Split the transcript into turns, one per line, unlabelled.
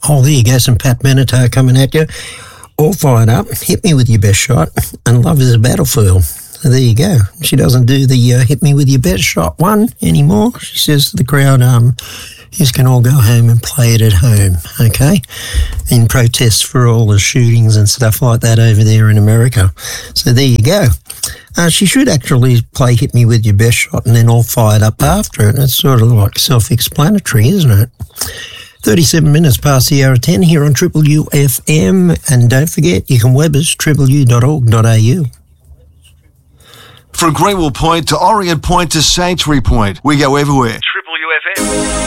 Oh, there you go, some Pat Benatar coming at you. All fired up, hit me with your best shot, and love is a battlefield. So there you go. She doesn't do the hit me with your best shot one anymore. She says to the crowd, you can all go home and play it at home, okay? In protest for all the shootings and stuff like that over there in America. So there you go. She should actually play hit me with your best shot and then all fired up after it. It's sort of like self-explanatory, isn't it? 37 minutes past the hour of 10 here on Triple U FM. And don't forget, you can web us, tripleu.org.au.
From Greenwell Point to Orient Point to Sanctuary Point, we go everywhere. Triple U FM.